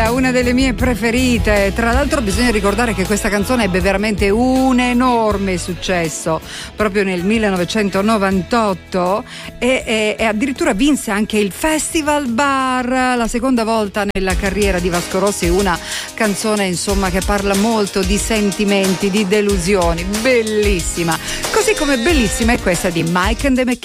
una delle mie preferite. Tra l'altro bisogna ricordare che questa canzone ebbe veramente un enorme successo proprio nel 1998 e addirittura vinse anche il Festival Bar, la seconda volta nella carriera di Vasco Rossi. Una canzone insomma che parla molto di sentimenti, di delusioni, bellissima, così come bellissima è questa di Mike and the Mechanics.